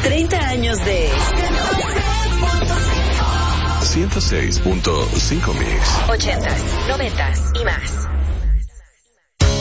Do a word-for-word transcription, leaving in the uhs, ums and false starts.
treinta años de ciento seis punto cinco Mix. ochentas, noventas y más.